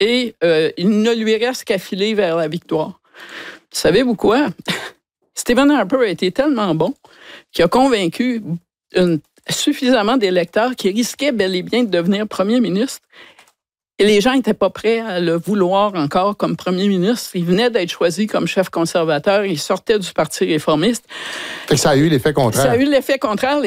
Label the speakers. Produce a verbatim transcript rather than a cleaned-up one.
Speaker 1: et euh, il ne lui reste qu'à filer vers la victoire. Savez-vous quoi? Stephen Harper a été tellement bon qu'il a convaincu une, suffisamment d'électeurs qui risquaient bel et bien de devenir premier ministre. Et les gens n'étaient pas prêts à le vouloir encore comme premier ministre. Il venait d'être choisi comme chef conservateur. Il sortait du Parti réformiste.
Speaker 2: Fait que ça a eu l'effet contraire.
Speaker 1: Ça a eu l'effet contraire.